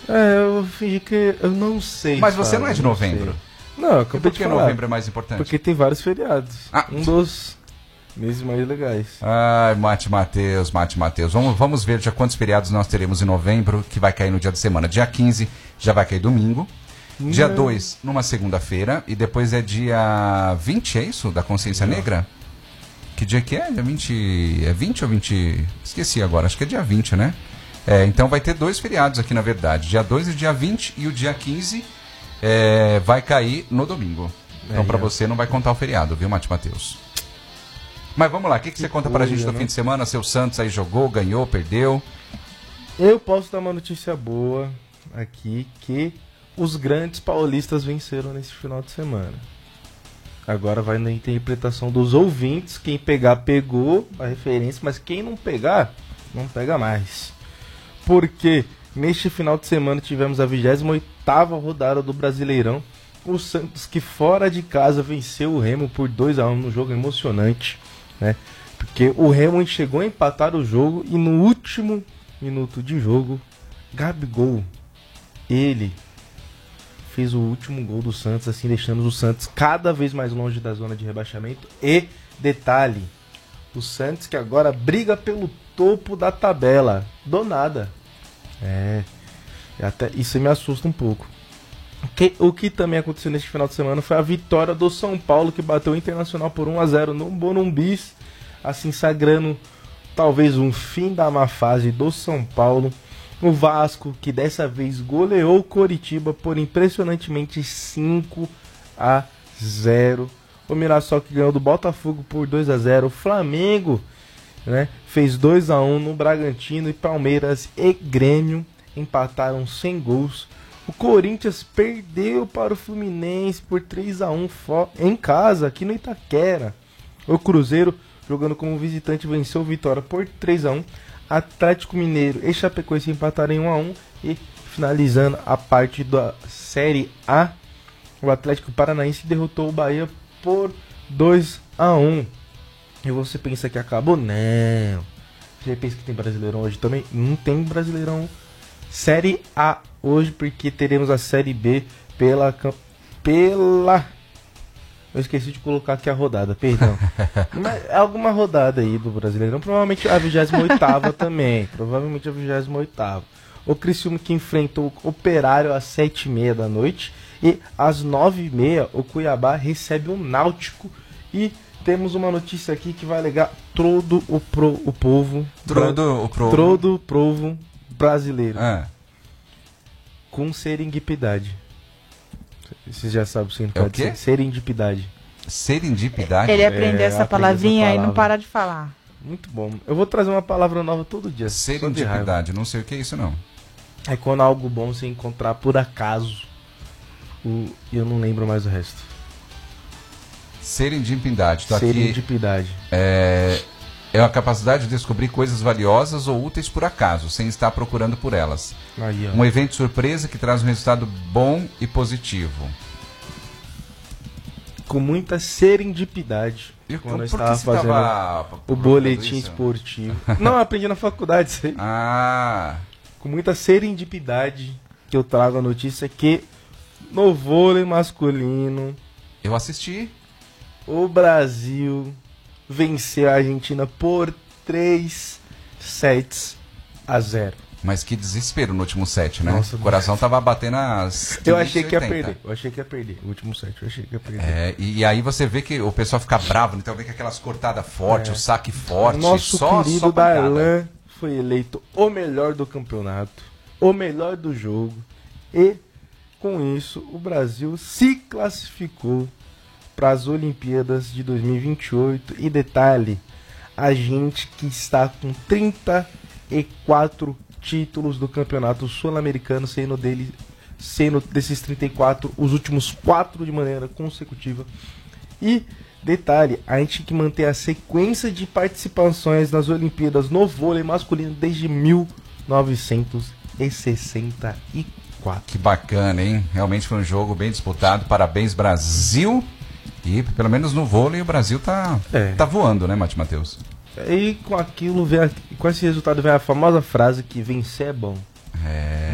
Eu fingi que eu não sei. Mas você não é de novembro. Não, eu acabei E por que novembro é mais importante? Porque tem vários feriados. Um dos meses mais legais. Ai, Mate Matheus. Vamos ver já quantos feriados nós teremos em novembro, que vai cair no dia de semana. Dia 15 já vai cair domingo. Dia 2, numa segunda-feira. E depois é dia 20, é isso? Da Consciência Negra? Que dia que é? Dia 20... É 20 ou 20? Esqueci agora, acho que é dia 20, né? Então vai ter 2 feriados aqui, na verdade. Dia 2 e dia 20. E o dia 15 vai cair no domingo. Então pra você não vai contar o feriado, viu, Mate Matheus? Mas vamos lá, o que você conta pra gente no fim de semana? Seu Santos aí jogou, ganhou, perdeu? Eu posso dar uma notícia boa aqui, que os grandes paulistas venceram nesse final de semana. Agora vai na interpretação dos ouvintes. Quem pegar, pegou a referência, mas quem não pegar, não pega mais. Porque neste final de semana tivemos a 28ª rodada do Brasileirão. O Santos, que fora de casa venceu o Remo por 2-1 num jogo emocionante, né? Porque o Remo chegou a empatar o jogo e no último minuto de jogo, Gabigol, ele fez o último gol do Santos, assim deixando o Santos cada vez mais longe da zona de rebaixamento. E detalhe, o Santos que agora briga pelo topo da tabela, do nada. Até isso me assusta um pouco. O que também aconteceu neste final de semana foi a vitória do São Paulo, que bateu o Internacional por 1-0 no Morumbi, assim sagrando talvez um fim da má fase do São Paulo. O Vasco, que dessa vez goleou o Coritiba por impressionantemente 5-0. O Mirassol, que ganhou do Botafogo por 2-0. O Flamengo, né, fez 2-1 no Bragantino. E Palmeiras e Grêmio empataram sem gols. O Corinthians perdeu para o Fluminense por 3-1 em casa, aqui no Itaquera. O Cruzeiro, jogando como visitante, venceu o Vitória por 3-1. Atlético Mineiro e Chapecoense empataram em 1-1. E finalizando a parte da Série A, o Atlético Paranaense derrotou o Bahia por 2-1. E você pensa que acabou? Não. Você pensa que tem Brasileirão hoje também? Não tem Brasileirão Série A hoje, porque teremos a Série B pela... Eu esqueci de colocar aqui a rodada, perdão. Mas alguma rodada aí do Brasileirão. Provavelmente a 28ª também. Provavelmente a 28ª. O Criciúma, que enfrentou o Operário às 7h30 da noite. E às 9h30 o Cuiabá recebe o Náutico. E temos uma notícia aqui que vai alegar todo o povo brasileiro. Com serendipidade. Você já sabe o significado de serendipidade. Serendipidade? Ele aprendeu essa palavrinha e não para de falar. Muito bom. Eu vou trazer uma palavra nova todo dia. Serendipidade, não sei o que é isso não. É quando algo bom você encontrar por acaso. E eu não lembro mais o resto. Serendipidade. Serendipidade. É a capacidade de descobrir coisas valiosas ou úteis por acaso, sem estar procurando por elas. Aí, um evento surpresa que traz um resultado bom e positivo. Com muita serendipidade. Quando eu estava fazendo o boletim esportivo. Não, eu aprendi na faculdade isso aí. Com muita serendipidade que eu trago a notícia que no vôlei masculino... Eu assisti. O Brasil venceu a Argentina por 3-0. Mas que desespero no último set, né? Nossa, o coração tava batendo às 15, eu achei que ia 80. perder. Eu achei que ia perder. O último set, eu achei que ia perder. E aí você vê que o pessoal fica bravo, então vê que aquelas cortadas fortes, o saque forte. Nosso querido Darlan foi eleito o melhor do campeonato, o melhor do jogo. E com isso o Brasil se classificou para as Olimpíadas de 2028. E detalhe, a gente que está com 34 títulos do campeonato sul-americano, sendo desses 34 os últimos 4 de maneira consecutiva. E detalhe, a gente tem que manter a sequência de participações nas Olimpíadas no vôlei masculino desde 1964. Que bacana, hein? Realmente foi um jogo bem disputado. Parabéns, Brasil. E pelo menos no vôlei o Brasil tá voando, né, Mate Matheus? E com esse resultado vem a famosa frase que vencer é bom.